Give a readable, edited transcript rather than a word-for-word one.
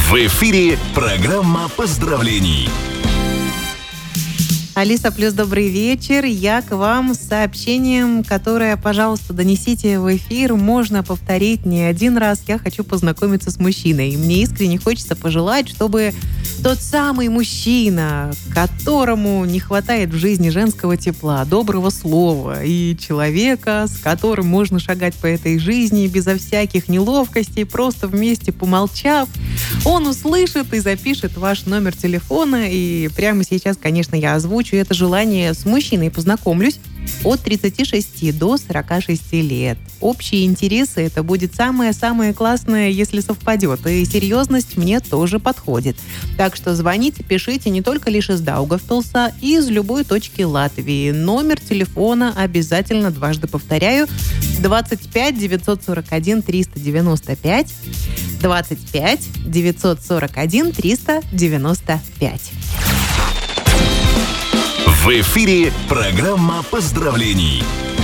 В эфире программа поздравлений. Алиса Плюс, добрый вечер. Я к вам с сообщением, которое, пожалуйста, донесите в эфир. Можно повторить не один раз. Я хочу познакомиться с мужчиной. И мне искренне хочется пожелать, чтобы тот самый мужчина, которому не хватает в жизни женского тепла, доброго слова и человека, с которым можно шагать по этой жизни безо всяких неловкостей, просто вместе помолчав, он услышит и запишет ваш номер телефона. И прямо сейчас, конечно, я озвучу это желание с мужчиной. Познакомлюсь от 36 до 46 лет. Общие интересы — это будет самое-самое классное, если совпадет. И серьезность мне тоже подходит. Так что звоните, пишите не только лишь из Даугавпилса, из любой точки Латвии. Номер телефона обязательно дважды повторяю. 25 941 395. 25 941 395. В эфире программа поздравлений.